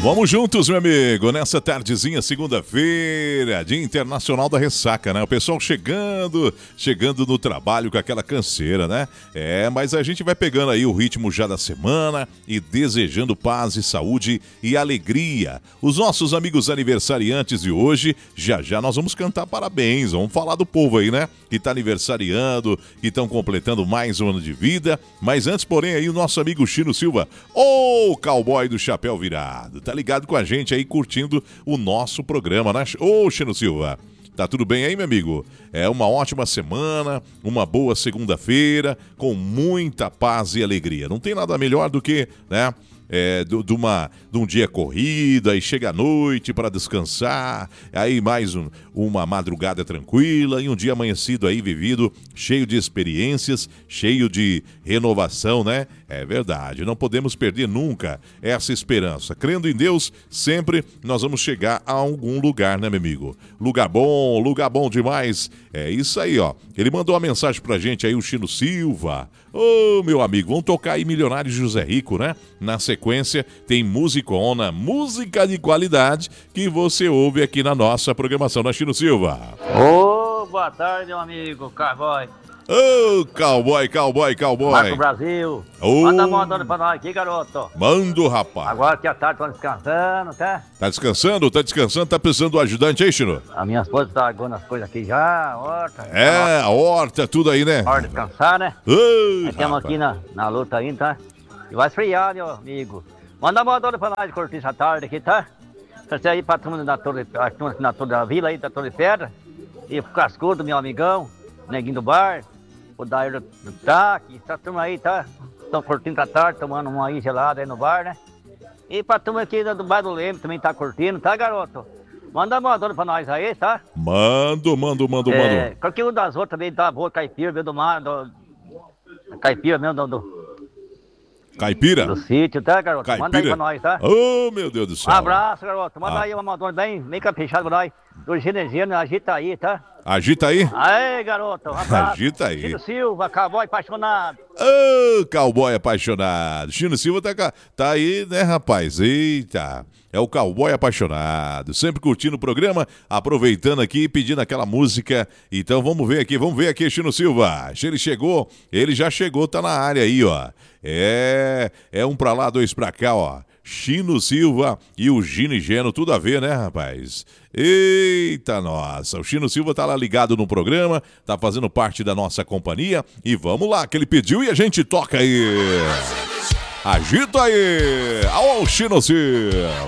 Vamos juntos, meu amigo, nessa tardezinha, segunda-feira, Dia Internacional da Ressaca, né? O pessoal chegando no trabalho com aquela canseira, né? Mas a gente vai pegando aí o ritmo já da semana e desejando paz e saúde e alegria. Os nossos amigos aniversariantes de hoje, já nós vamos cantar parabéns, vamos falar do povo aí, né? Que tá aniversariando, que estão completando mais um ano de vida. Mas antes, porém, aí o nosso amigo Chino Silva, o cowboy do chapéu virado, tá ligado com a gente aí, curtindo o nosso programa, né? Ô, Chino Silva, tá tudo bem aí, meu amigo? É uma ótima semana, uma boa segunda-feira, com muita paz e alegria. Não tem nada melhor do que, né? De um dia corrido, aí chega a noite para descansar, aí mais uma madrugada tranquila e um dia amanhecido aí vivido, cheio de experiências, cheio de renovação, né? É verdade, não podemos perder nunca essa esperança. Crendo em Deus, sempre nós vamos chegar a algum lugar, né, meu amigo? Lugar bom demais. É isso aí, ó. Ele mandou uma mensagem pra gente aí, o Chino Silva. Ô, meu amigo, vamos tocar aí Milionário José Rico, né? Na sequência, tem musicona, música de qualidade que você ouve aqui na nossa programação, né, Chino Silva? Ô, boa tarde, meu amigo Cowboy. Ô, cowboy. Marco Brasil. Ô. Manda uma mandando pra nós aqui, garoto. Mando, rapaz. Agora que a tarde tô descansando, tá? Tá descansando? Tá precisando do ajudante aí, Chino? A minha esposa tá agora as coisas aqui já, a horta. A horta, tudo aí, né? Hora de descansar, né? Ô, Nós estamos aqui na luta ainda, tá? E vai esfriar, meu amigo. Manda uma mandando pra nós curtir essa tarde aqui, tá? Você aí pra turma na Torre da Vila aí, da Torre de Pedra. E o Cascudo, meu amigão, Neguinho do Bar. O Dair do Taque, essa turma aí, tá? Estão curtindo a tarde, tomando uma aí gelada aí no bar, né? E pra turma aqui do Bar do Leme também tá curtindo, tá, garoto? Manda uma dona pra nós aí, tá? Mando. Qualquer um das outras também tá boa, caipira, meio do mar, caipira mesmo Caipira? do sítio, tá, garoto? Caipira? Manda aí pra nós, tá? Ô, meu Deus do céu. Um abraço, garoto. Manda aí uma madonna bem caprichada pra nós. Do Genesiano, agita aí, tá? Agita aí. Aí, garoto. Um abraço. Agita aí. Chino Silva, cowboy apaixonado. Ô, cowboy apaixonado. Chino Silva tá aí, né, rapaz? Eita. É o cowboy apaixonado. Sempre curtindo o programa, aproveitando aqui e pedindo aquela música. Então vamos ver aqui, Chino Silva. Ele já chegou, tá na área aí, ó. É um pra lá, dois pra cá, ó. Chino Silva e o Gino e Geno, tudo a ver, né, rapaz? Eita, nossa, o Chino Silva tá lá ligado no programa, tá fazendo parte da nossa companhia e vamos lá, que ele pediu e a gente toca aí. Agita aí! Ao Chino Silva!